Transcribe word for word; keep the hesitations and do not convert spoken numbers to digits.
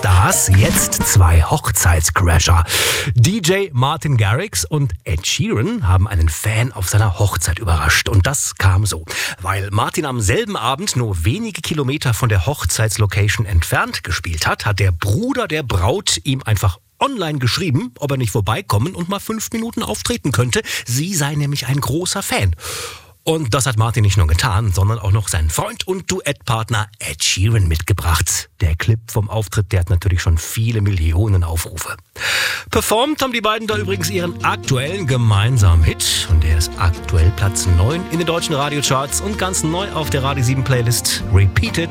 Stars, jetzt zwei Hochzeitscrasher. D J Martin Garrix und Ed Sheeran haben einen Fan auf seiner Hochzeit überrascht. Und das kam so. Weil Martin am selben Abend nur wenige Kilometer von der Hochzeitslocation entfernt gespielt hat, hat der Bruder der Braut ihm einfach online geschrieben, ob er nicht vorbeikommen und mal fünf Minuten auftreten könnte. Sie sei nämlich ein großer Fan. Und das hat Martin nicht nur getan, sondern auch noch seinen Freund und Duettpartner Ed Sheeran mitgebracht. Der Clip vom Auftritt, der hat natürlich schon viele Millionen Aufrufe. Performt haben die beiden da übrigens ihren aktuellen gemeinsamen Hit. Und der ist aktuell Platz neun in den deutschen Radiocharts und ganz neu auf der Radio sieben Playlist. Repeat It.